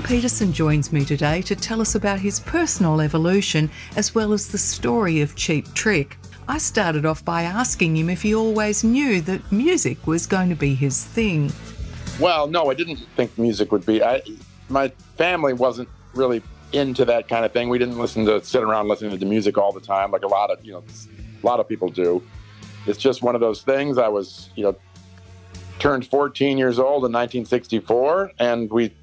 Peterson joins me today to tell us about his personal evolution as well as the story of Cheap Trick. I started off by asking him if he always knew that music was going to be his thing. Well, no, I didn't think music would be. My family wasn't really into that kind of thing. We didn't sit around listening to music all the time like a lot of people do. It's just one of those things. I was, turned 14 years old in 1964, and we